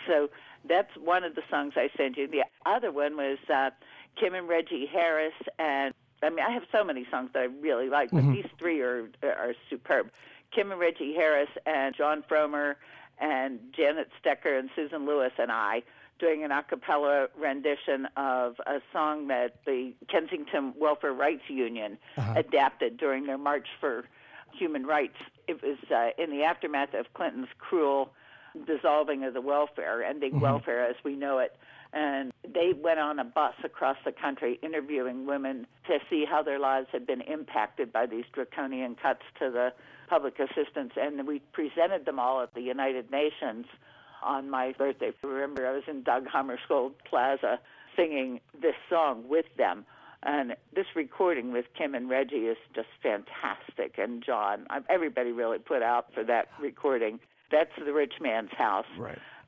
So that's one of the songs I sent you. The other one was Kim and Reggie Harris, and I mean, I have so many songs that I really like, but these three are superb. Kim and Reggie Harris and John Fromer and Janet Stecker and Susan Lewis and I doing an a cappella rendition of a song that the Kensington Welfare Rights Union adapted during their March for Human Rights. It was in the aftermath of Clinton's cruel dissolving of the welfare, ending welfare as we know it. And they went on a bus across the country interviewing women to see how their lives had been impacted by these draconian cuts to the public assistance. And we presented them all at the United Nations on my birthday. Remember, I was in Doug Hammarskjöld Plaza singing this song with them. And this recording with Kim and Reggie is just fantastic. And John, everybody really put out for that recording. That's The Rich Man's House. Right.